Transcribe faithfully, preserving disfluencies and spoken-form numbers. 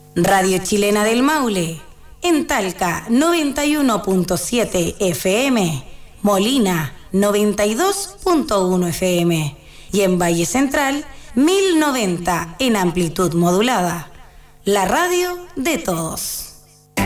Radio Chilena del Maule, en Talca noventa y uno punto siete F M, Molina noventa y dos punto uno F M y en Valle Central mil noventa en amplitud modulada. La radio de todos.